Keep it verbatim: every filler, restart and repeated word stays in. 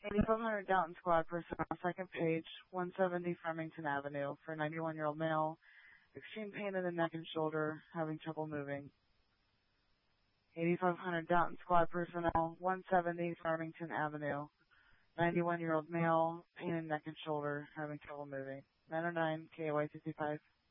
eighty-five hundred Downton Squad personnel, second page, one seventy Farmington Avenue, for a ninety-one-year-old male, extreme pain in the neck and shoulder, having trouble moving. eighty-five hundred Downton Squad personnel, one seventy Farmington Avenue, ninety-one-year-old male, pain in neck and shoulder, having trouble moving. nine oh nine K A Y fifty-five.